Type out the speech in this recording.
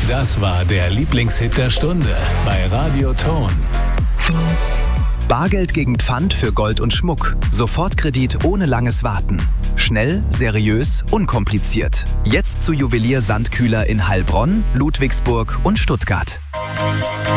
Das war der Lieblingshit der Stunde bei Radio Ton. Bargeld gegen Pfand für Gold und Schmuck. Sofortkredit ohne langes Warten. Schnell, seriös, unkompliziert. Jetzt zu Juwelier Sandkühler in Heilbronn, Ludwigsburg und Stuttgart.